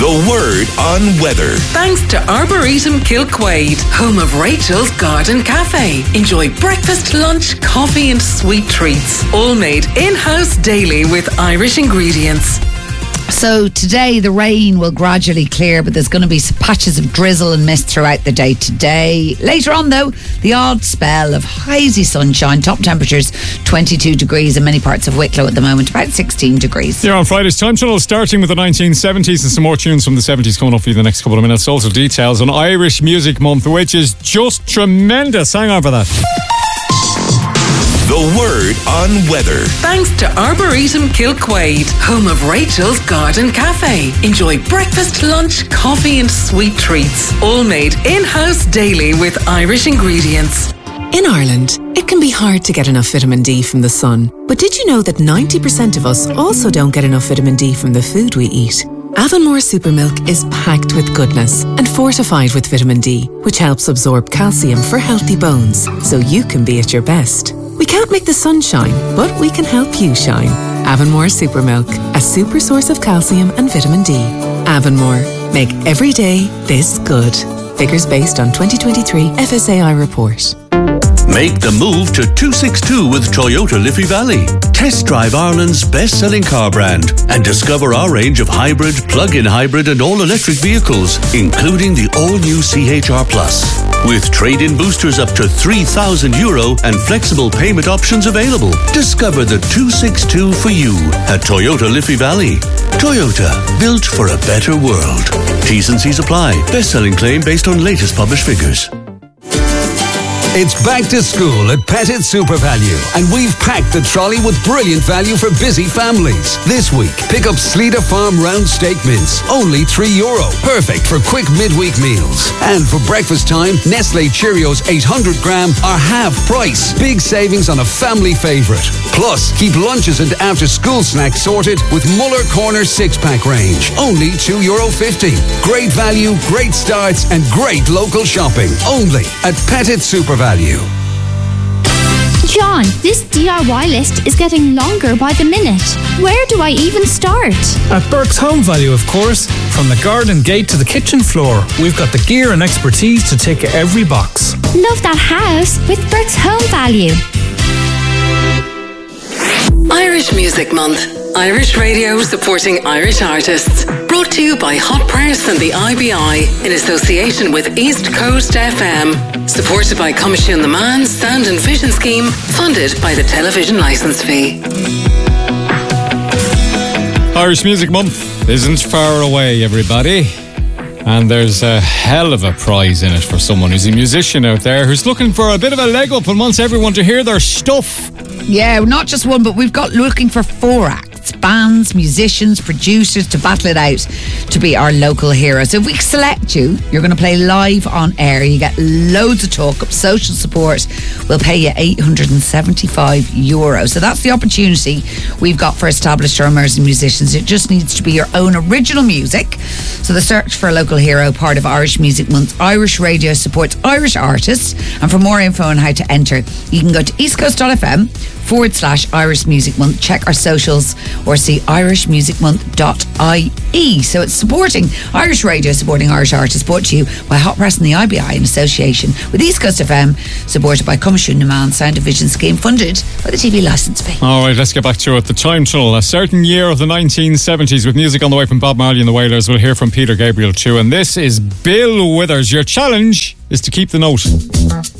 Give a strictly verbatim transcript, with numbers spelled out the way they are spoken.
The Word on Weather. Thanks to Arboretum Kilquade, home of Rachel's Garden Cafe. Enjoy breakfast, lunch, coffee and sweet treats. All made in-house daily with Irish ingredients. So today the rain will gradually clear, but there's going to be some patches of drizzle and mist throughout the day today. Later on though, the odd spell of hazy sunshine. Top temperatures twenty-two degrees in many parts of Wicklow at the moment, about sixteen degrees. Yeah, on Friday's Time Tunnel, starting with the nineteen seventies and some more tunes from the seventies coming up for you the next couple of minutes. Also details on Irish Music Month, which is just tremendous. Hang on for that. The Word on Weather. Thanks to Arboretum Kilquade, home of Rachel's Garden Cafe. Enjoy breakfast, lunch, coffee and sweet treats. All made in-house daily with Irish ingredients. In Ireland, it can be hard to get enough vitamin D from the sun. But did you know that ninety percent of us also don't get enough vitamin D from the food we eat? Avonmore Supermilk is packed with goodness and fortified with vitamin D, which helps absorb calcium for healthy bones, so you can be at your best. We can't make the sun shine, but we can help you shine. Avonmore Supermilk, a super source of calcium and vitamin D. Avonmore, make every day this good. Figures based on twenty twenty-three F S A I report. Make the move to two sixty-two with Toyota Liffey Valley. Test drive Ireland's best-selling car brand and discover our range of hybrid, plug-in hybrid and all-electric vehicles, including the all-new C H R Plus. With trade-in boosters up to three thousand euro and flexible payment options available. Discover the two sixty-two for you at Toyota Liffey Valley. Toyota, built for a better world. T's and C's apply. Best-selling claim based on latest published figures. It's back to school at Pettit Super Value, and we've packed the trolley with brilliant value for busy families. This week, pick up Sleater Farm round steak mince, only three euro. Perfect for quick midweek meals. And for breakfast time, Nestle Cheerios eight hundred gram are half price. Big savings on a family favourite. Plus, keep lunches and after school snacks sorted with Muller Corner six pack range, only two euro fifty. Great value, great starts and great local shopping. Only at Pettit Super Value. Value. John, this D I Y list is getting longer by the minute. Where do I even start? At Burke's Home Value, of course. From the garden gate to the kitchen floor, we've got the gear and expertise to tick every box. Love that house with Burke's Home Value. Irish Music Month. Irish Radio supporting Irish artists. Brought to you by Hot Press and the I B I in association with East Coast F M. Supported by Coimisiún na Meán's Sound and Vision Scheme. Funded by the television licence fee. Irish Music Month isn't far away, everybody. And there's a hell of a prize in it for someone who's a musician out there who's looking for a bit of a leg up and wants everyone to hear their stuff. Yeah, not just one, but we've got looking for four acts. Bands, musicians, producers to battle it out to be our local hero. So if we select you, you're going to play live on air. You get loads of talk up, social support. We'll pay you eight hundred seventy-five euro. So that's the opportunity we've got for established drummers and musicians. It just needs to be your own original music. So the search for a local hero, part of Irish Music Month. Irish Radio supports Irish artists. And for more info on how to enter, you can go to eastcoast.fm forward slash Irish Music Month. Check our socials or see irish music month dot I E. So it's supporting Irish Radio, supporting Irish artists, brought to you by Hot Press and the I B I in association with East Coast F M, supported by Coimisiún na Meán's Sound and Vision Scheme, funded by the T V licence fee. All right, let's get back to it. The Time Tunnel, a certain year of the nineteen seventies, with music on the way from Bob Marley and the Wailers. We'll hear from Peter Gabriel too, and this is Bill Withers. Your challenge is to keep the note.